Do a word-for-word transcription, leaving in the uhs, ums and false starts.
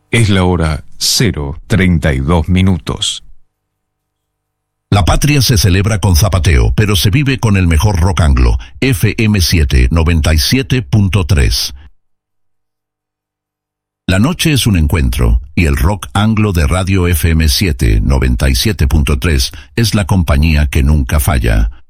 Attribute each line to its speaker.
Speaker 1: Es la hora cero treinta y dos minutos.
Speaker 2: La patria se celebra con zapateo, pero se vive con el mejor rock anglo. F M siete noventa y siete punto tres. La noche es un encuentro, y el rock anglo de Radio F M siete noventa y siete punto tres es la compañía que nunca falla.